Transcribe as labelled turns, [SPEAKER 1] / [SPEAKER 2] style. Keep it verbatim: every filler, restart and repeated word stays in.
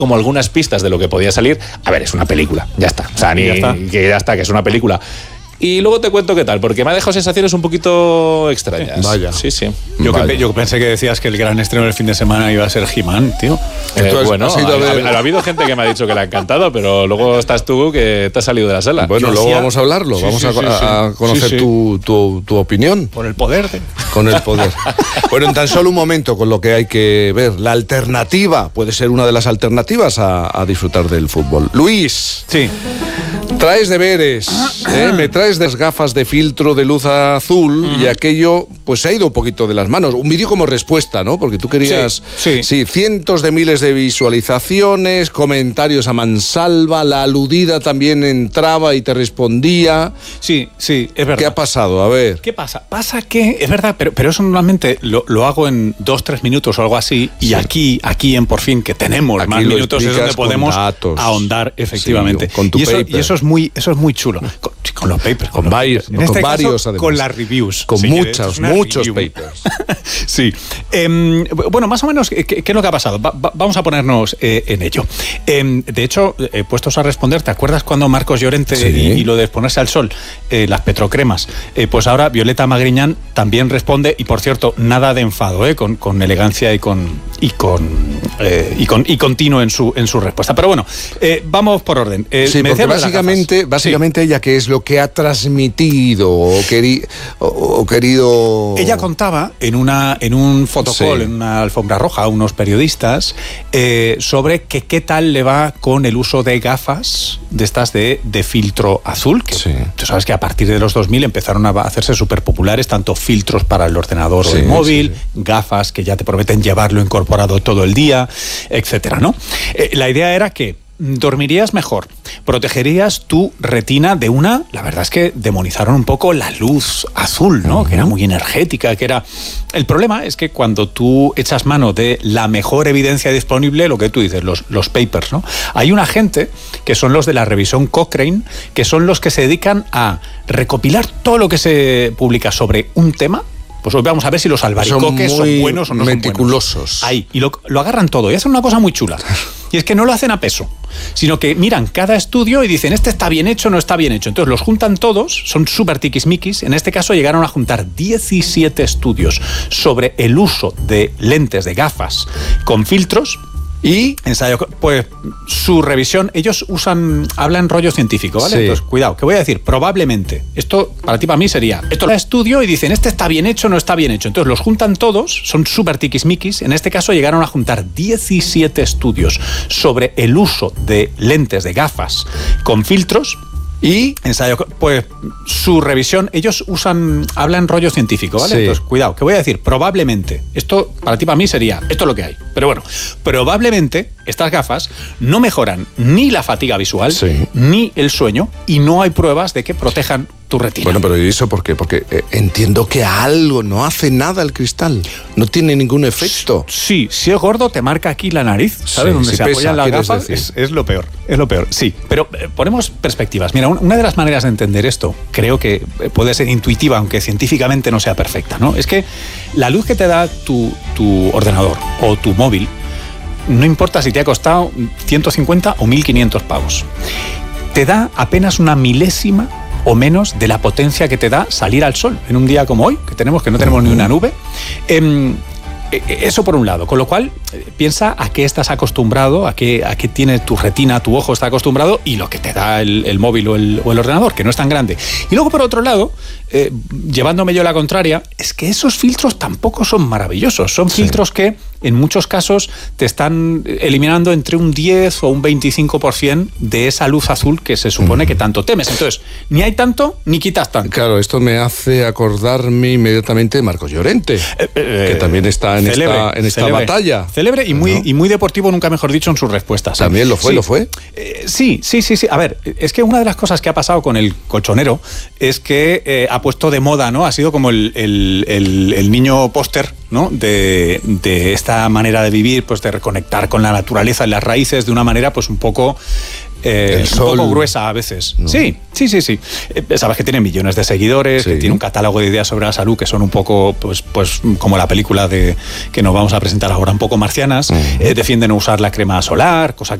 [SPEAKER 1] como algunas pistas de lo que podía salir. A ver, es una película, ya está. O sea, ni
[SPEAKER 2] ya está.
[SPEAKER 1] que ya está, que es una película. Y luego te cuento qué tal, porque me ha dejado sensaciones un poquito extrañas.
[SPEAKER 3] Vaya.
[SPEAKER 1] Sí, sí.
[SPEAKER 2] Yo,
[SPEAKER 3] Vaya.
[SPEAKER 2] que, yo pensé que decías que el gran estreno del fin de semana iba a ser He-Man, tío.
[SPEAKER 1] Eh,
[SPEAKER 3] Tú has-
[SPEAKER 1] bueno,
[SPEAKER 3] has ido a ver-
[SPEAKER 1] ha, ha, ha habido gente que me ha dicho que le ha encantado, pero luego estás tú que te has salido de la sala.
[SPEAKER 3] Bueno,
[SPEAKER 2] Yo
[SPEAKER 3] luego
[SPEAKER 2] hacía-
[SPEAKER 3] vamos a hablarlo,
[SPEAKER 2] Sí,
[SPEAKER 3] vamos
[SPEAKER 2] sí,
[SPEAKER 3] a,
[SPEAKER 2] sí, sí.
[SPEAKER 3] a- a conocer
[SPEAKER 2] Sí, sí.
[SPEAKER 3] Tu, tu, tu opinión
[SPEAKER 2] Por el poder de...
[SPEAKER 3] con el poder. Bueno, en tan solo un momento con lo que hay que ver. La alternativa puede ser una de las alternativas a, a disfrutar del fútbol. Luis,
[SPEAKER 2] Sí.
[SPEAKER 3] traes deberes, ¿eh? Me traes de las gafas de filtro de luz azul y aquello pues se ha ido un poquito de las manos. Un vídeo como respuesta, ¿no? Porque tú querías...
[SPEAKER 2] Sí, sí.
[SPEAKER 3] cientos de miles de visualizaciones, comentarios a mansalva, la aludida también entraba y te respondía.
[SPEAKER 2] Sí, sí, es verdad.
[SPEAKER 3] ¿Qué ha pasado? A ver.
[SPEAKER 2] ¿Qué pasa? Pasa que, es verdad, pero, pero eso normalmente lo, lo hago en dos, tres minutos o algo así, y
[SPEAKER 3] Sí.
[SPEAKER 2] aquí, aquí en Por Fin, que tenemos
[SPEAKER 3] Aquí
[SPEAKER 2] más
[SPEAKER 3] lo
[SPEAKER 2] minutos, es
[SPEAKER 3] explicas
[SPEAKER 2] donde
[SPEAKER 3] con
[SPEAKER 2] podemos
[SPEAKER 3] datos.
[SPEAKER 2] ahondar efectivamente.
[SPEAKER 3] Sí, con tu
[SPEAKER 2] y, eso,
[SPEAKER 3] paper.
[SPEAKER 2] y eso es muy, eso es muy chulo. Con, sí, con los papers.
[SPEAKER 3] Con
[SPEAKER 2] los
[SPEAKER 3] varios,
[SPEAKER 2] papers.
[SPEAKER 3] no,
[SPEAKER 2] En
[SPEAKER 3] con
[SPEAKER 2] este
[SPEAKER 3] varios,
[SPEAKER 2] caso,
[SPEAKER 3] además.
[SPEAKER 2] con las reviews.
[SPEAKER 3] Con
[SPEAKER 2] Sí,
[SPEAKER 3] muchos,
[SPEAKER 2] es una
[SPEAKER 3] muchos
[SPEAKER 2] review.
[SPEAKER 3] papers.
[SPEAKER 2] Sí. Em, bueno, más o menos, ¿qué, qué es lo que ha pasado? Va- va- vamos a ponernos eh, en ello. Em, de hecho, eh, puestos a responder, ¿te acuerdas cuando Marcos Llorente
[SPEAKER 3] Sí.
[SPEAKER 2] y, y lo de exponerse al sol, eh, las petrocremas? Eh, pues ahora Violeta Magriñán también responde, y por cierto, nada de enfado, eh, con, con elegancia y con y con eh, y con y continuo en su en su respuesta. Pero bueno, eh, vamos por orden. Eh,
[SPEAKER 3] Sí,
[SPEAKER 2] me
[SPEAKER 3] porque
[SPEAKER 2] decías lo de las
[SPEAKER 3] básicamente,
[SPEAKER 2] gafas.
[SPEAKER 3] básicamente ella, ¿qué es lo que ha transmitido o, queri- o- o querido...?
[SPEAKER 2] Ella contaba en una en un fotocall,
[SPEAKER 3] Sí.
[SPEAKER 2] en una alfombra roja, a unos periodistas eh, sobre que qué tal le va con el uso de gafas de estas de, de filtro azul, que
[SPEAKER 3] Sí.
[SPEAKER 2] tú sabes que a partir de los dos mil empezaron a hacerse súper populares, tanto filtros para el ordenador
[SPEAKER 3] Sí,
[SPEAKER 2] o el móvil,
[SPEAKER 3] sí,
[SPEAKER 2] gafas que ya te prometen llevarlo incorporado todo el día, etcétera, ¿no? Eh, la idea era que dormirías mejor, protegerías tu retina de una, la verdad es que demonizaron un poco la luz azul, ¿no? Uh-huh. Que era muy energética, que era... El problema es que cuando tú echas mano de la mejor evidencia disponible, lo que tú dices, los, los papers, ¿no? Hay una gente que son los de la revisión Cochrane, que son los que se dedican a recopilar todo lo que se publica sobre un tema. Pues hoy vamos a ver si los albaricoques son, son buenos o no
[SPEAKER 3] meticulosos.
[SPEAKER 2] son buenos. Ahí, y lo, lo agarran todo y hacen una cosa muy chula. Y es que no lo hacen a peso, sino que miran cada estudio y dicen, este está bien hecho, no está bien hecho. Entonces los juntan todos, son súper tiquismiquis. En este caso llegaron a juntar diecisiete estudios sobre el uso de lentes de gafas con filtros. Y ensayo, pues su revisión, ellos usan, hablan rollo científico, ¿vale?
[SPEAKER 3] Sí.
[SPEAKER 2] Entonces, cuidado, que voy a decir, probablemente, esto para ti, para mí sería, esto lo estudio y dicen, este está bien hecho, no está bien hecho. Entonces los juntan todos, son súper tiquismiquis. En este caso llegaron a juntar diecisiete estudios sobre el uso de lentes de gafas con filtros. Y ensayo, pues su revisión, ellos usan, hablan rollo científico, ¿vale?
[SPEAKER 3] Sí.
[SPEAKER 2] Entonces, cuidado, que voy a decir, probablemente, esto para ti, para mí sería, esto es lo que hay. Pero bueno, probablemente estas gafas no mejoran ni la fatiga visual,
[SPEAKER 3] Sí.
[SPEAKER 2] ni el sueño, y no hay pruebas de que protejan tu retina.
[SPEAKER 3] Bueno, pero ¿y eso por qué? Porque eh, entiendo que algo no hace nada el cristal, no tiene ningún efecto.
[SPEAKER 2] Sí, si es gordo te marca aquí la nariz, ¿sabes?
[SPEAKER 3] Sí,
[SPEAKER 2] Donde
[SPEAKER 3] si
[SPEAKER 2] se
[SPEAKER 3] pesa,
[SPEAKER 2] apoyan las
[SPEAKER 3] quieres
[SPEAKER 2] gafas,
[SPEAKER 3] decir.
[SPEAKER 2] es, es lo peor, es lo peor, sí. Pero eh, ponemos perspectivas. Mira, un- una de las maneras de entender esto, creo que eh, puede ser intuitiva, aunque científicamente no sea perfecta, ¿no? Es que la luz que te da tu, tu ordenador o tu móvil, no importa si te ha costado ciento cincuenta o mil quinientos pavos, te da apenas una milésima o menos de la potencia que te da salir al sol en un día como hoy, que tenemos que no tenemos ni una nube. Eh, Eso por un lado, con lo cual eh, piensa a qué estás acostumbrado, a qué, a qué tiene tu retina, tu ojo está acostumbrado, y lo que te da el, el móvil o el, o el ordenador, que no es tan grande. Y luego por otro lado, eh, llevándome yo la contraria, es que esos filtros tampoco son maravillosos, son
[SPEAKER 3] Sí.
[SPEAKER 2] filtros que en muchos casos te están eliminando entre un diez o un veinticinco por ciento de esa luz azul que se supone mm. que tanto temes. Entonces, ni hay tanto ni quitas tanto.
[SPEAKER 3] Claro, esto me hace acordarme inmediatamente de Marcos Llorente,
[SPEAKER 2] Eh, eh,
[SPEAKER 3] que también está en
[SPEAKER 2] célebre,
[SPEAKER 3] esta, en esta
[SPEAKER 2] célebre,
[SPEAKER 3] batalla.
[SPEAKER 2] Célebre y muy,
[SPEAKER 3] ¿no?
[SPEAKER 2] y muy deportivo, nunca mejor dicho, en sus respuestas. ¿eh?
[SPEAKER 3] También lo fue,
[SPEAKER 2] Sí.
[SPEAKER 3] lo fue.
[SPEAKER 2] Eh, sí, sí, sí, sí. A ver, es que una de las cosas que ha pasado con el colchonero es que eh, ha puesto de moda, ¿no? Ha sido como el, el, el, el niño póster, ¿no? De, de esta manera de vivir, pues de reconectar con la naturaleza y las raíces de una manera, pues un poco eh, un poco gruesa a veces. No. Sí, sí, sí, sí. Eh, sabes que tiene millones de seguidores, sí. que tiene un catálogo de ideas sobre la salud que son un poco, pues, pues como la película de que nos vamos a presentar ahora, un poco marcianas. Uh-huh. eh, defienden usar la crema solar, cosa que